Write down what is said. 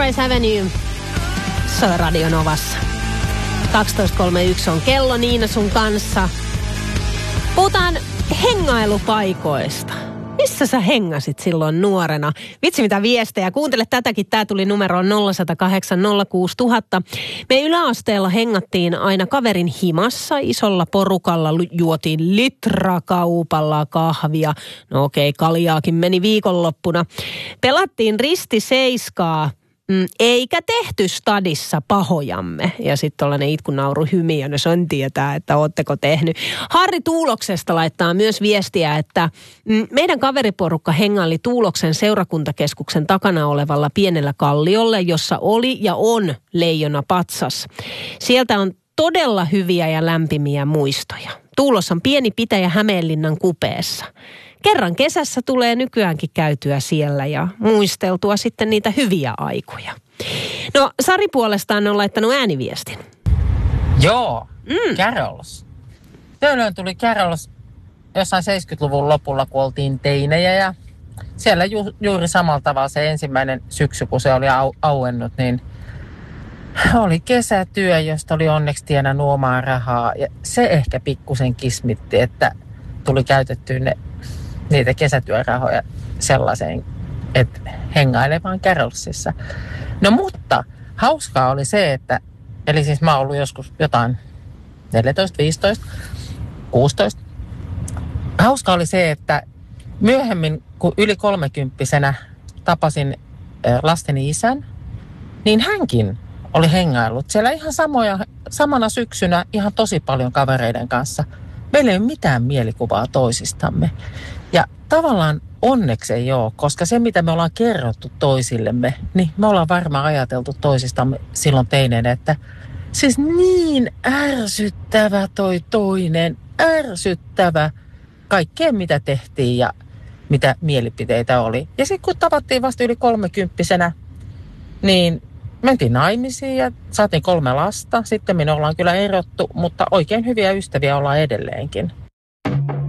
Sunrise Avenue. Se on Radio Novassa. 12.31 on kello, Niina sun kanssa. Puhutaan hengailupaikoista. Missä sä hengasit silloin nuorena? Vitsi mitä viestejä. Kuuntele tätäkin. Tää tuli numeroon 0108 06000. Me yläasteella hengattiin aina kaverin himassa. Isolla porukalla juotiin litrakaupalla kahvia. No okei, kaljaakin meni viikonloppuna. Pelattiin ristiseiskaa. Eikä tehty stadissa pahojamme. Ja sitten tollainen itkunauru hymiö, no sen tietää, että ootteko tehnyt. Harri Tuuloksesta laittaa myös viestiä, että meidän kaveriporukka hengaili Tuuloksen seurakuntakeskuksen takana olevalla pienellä kalliolle, jossa oli ja on leijona patsas. Sieltä on todella hyviä ja lämpimiä muistoja. Tuulos on pieni pitäjä Hämeenlinnan kupeessa. Kerran kesässä tulee nykyäänkin käytyä siellä ja muisteltua sitten niitä hyviä aikoja. No, Sari puolestaan on laittanut ääniviestin. Joo, Carols. Töölöön tuli Carols jossain 70-luvun lopulla, kun oltiin teinejä. Ja siellä juuri samalla tavalla se ensimmäinen syksy, kun se oli auennut, niin oli kesätyö, josta oli onneksi tienannut omaa rahaa. Ja se ehkä pikkusen kismitti, että tuli käytettyä niitä kesätyörahoja sellaiseen, että hengailemaan Carolsissa. No mutta hauskaa oli se, että, eli siis mä oon ollut joskus jotain 14, 15, 16. Hauskaa oli se, että myöhemmin, kun yli 30-vuotiaana tapasin lasteni isän, niin hänkin oli hengaillut siellä ihan samana syksynä ihan tosi paljon kavereiden kanssa. Meillä ei ole mitään mielikuvaa toisistamme. Ja tavallaan onneksi ei ole, koska se mitä me ollaan kerrottu toisillemme, niin me ollaan varmaan ajateltu toisistamme silloin teineenä, että siis niin ärsyttävä toi toinen, ärsyttävä kaikkea mitä tehtiin ja mitä mielipiteitä oli. Ja sitten kun tavattiin vasta yli 30-vuotiaana, niin mentiin naimisiin ja saatiin 3 lasta. Sitten me ollaan kyllä erottu, mutta oikein hyviä ystäviä ollaan edelleenkin.